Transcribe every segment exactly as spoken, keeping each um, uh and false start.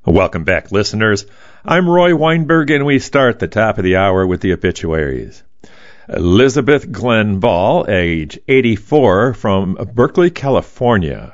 Welcome back, listeners. I'm Roy Weinberg, and we start the top of the hour with the obituaries. Elizabeth Glenn Ball, age eighty-four, from Berkeley, California.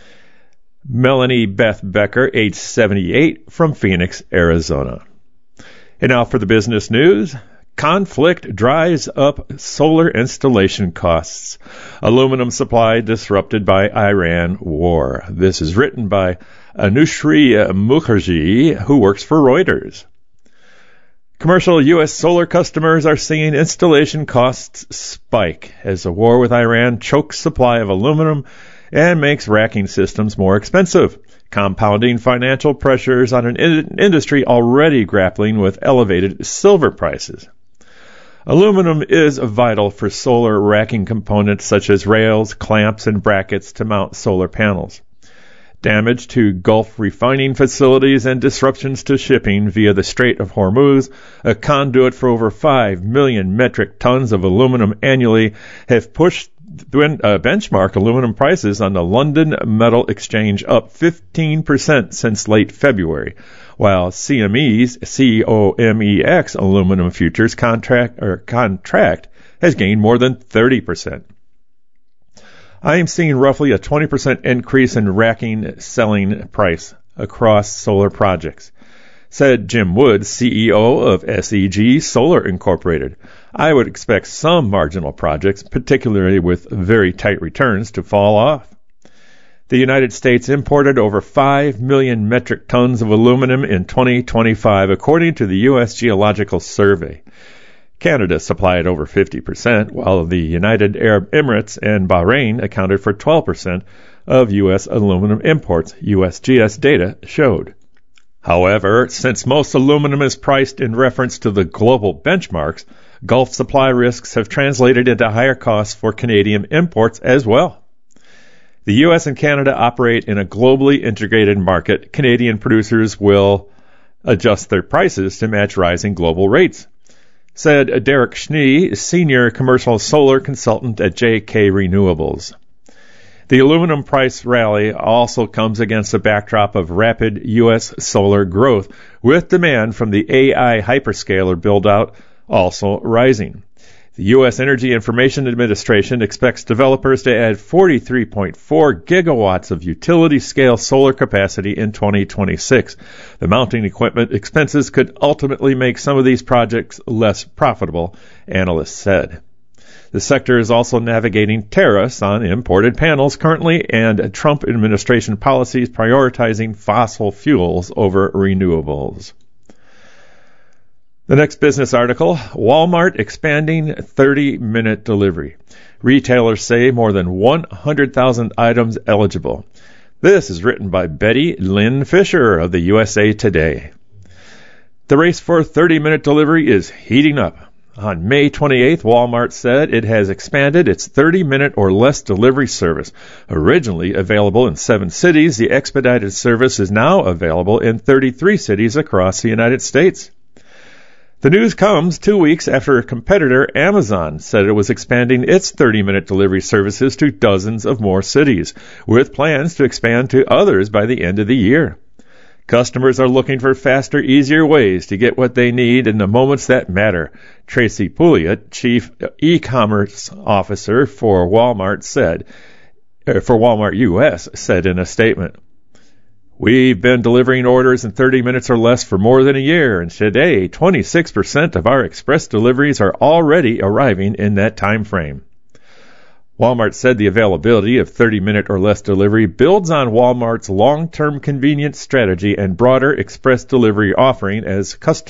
Melanie Beth Becker, age seventy-eight, from Phoenix, Arizona. And now for the business news. Conflict drives up solar installation costs. Aluminum supply disrupted by Iran war. This is written by Anushri Mukherjee, who works for Reuters. Commercial U S solar customers are seeing installation costs spike as the war with Iran chokes supply of aluminum and makes racking systems more expensive, compounding financial pressures on an in- industry already grappling with elevated silver prices. Aluminum is vital for solar racking components such as rails, clamps, and brackets to mount solar panels. Damage to Gulf refining facilities and disruptions to shipping via the Strait of Hormuz, a conduit for over five million metric tons of aluminum annually, have pushed uh, benchmark aluminum prices on the London Metal Exchange up fifteen percent since late February, while C M E's C O M E X aluminum futures contract or contract has gained more than thirty percent. I am seeing roughly a twenty percent increase in racking selling price across solar projects, said Jim Wood, C E O of S E G Solar Incorporated. I would expect some marginal projects, particularly with very tight returns, to fall off. The United States imported over five million metric tons of aluminum in twenty twenty-five, according to the U S Geological Survey. Canada supplied over fifty percent, while the United Arab Emirates and Bahrain accounted for twelve percent of U S aluminum imports, U S G S data showed. However, since most aluminum is priced in reference to the global benchmarks, Gulf supply risks have translated into higher costs for Canadian imports as well. The U S and Canada operate in a globally integrated market. Canadian producers will adjust their prices to match rising global rates, said Derek Schnee, senior commercial solar consultant at J K Renewables. The aluminum price rally also comes against a backdrop of rapid U S solar growth, with demand from the A I hyperscaler build-out also rising. The U S Energy Information Administration expects developers to add forty-three point four gigawatts of utility-scale solar capacity in twenty twenty-six. The mounting equipment expenses could ultimately make some of these projects less profitable, analysts said. The sector is also navigating tariffs on imported panels currently and Trump administration policies prioritizing fossil fuels over renewables. The next business article, Walmart expanding thirty-minute delivery. Retailers say more than one hundred thousand items eligible. This is written by Betty Lynn Fisher of the U S A Today. The race for thirty-minute delivery is heating up. On May twenty-eighth, Walmart said it has expanded its thirty-minute or less delivery service. Originally available in seven cities, the expedited service is now available in thirty-three cities across the United States. The news comes two weeks after a competitor, Amazon, said it was expanding its thirty-minute delivery services to dozens of more cities, with plans to expand to others by the end of the year. Customers are looking for faster, easier ways to get what they need in the moments that matter. Tracy Pouliot, Chief E-commerce Officer for Walmart, said, for Walmart U S, said in a statement, "We've been delivering orders in thirty minutes or less for more than a year, and today, twenty-six percent of our express deliveries are already arriving in that time frame." Walmart said the availability of thirty-minute or less delivery builds on Walmart's long-term convenience strategy and broader express delivery offering as customers